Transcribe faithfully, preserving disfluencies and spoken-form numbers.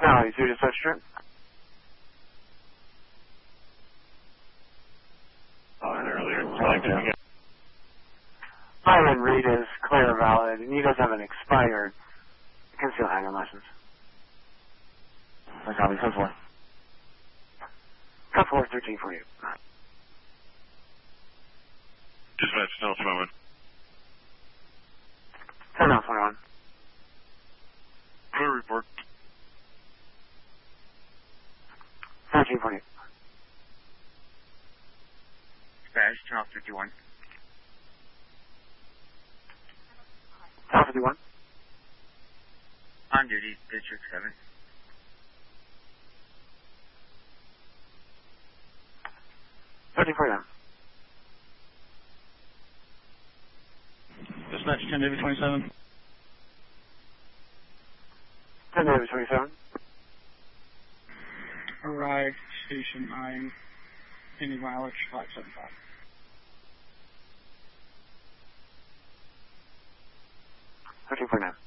Now, you see the strip? Oh, and earlier. Like that. Byron Reed is clear valid, and you guys have an expired concealed handgun license. I copy, ten four. ten four, thirteen for you. Dispatch, tell us moment. ten out, twenty-one. Clear report. thirteen for you. Dispatch, ten off fifty-one. ten fifty-one. On duty, District seven. thirteen for you. Dispatch, ten David twenty-seven. ten David twenty-seven. Arrived, station nine, any mileage five seven five. thirteen for you.